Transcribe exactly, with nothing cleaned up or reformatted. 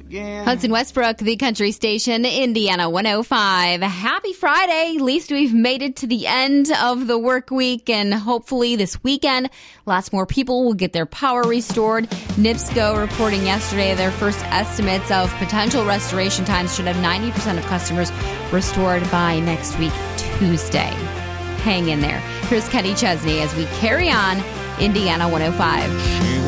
Hudson Westbrook, the country station, Indiana one oh five. Happy Friday. At least we've made it to the end of the work week, and hopefully this weekend, lots more people will get their power restored. NIPSCO reporting yesterday their first estimates of potential restoration times should have ninety percent of customers restored by next week, Tuesday. Hang in there. Here's Kenny Chesney as we carry on Indiana one oh five.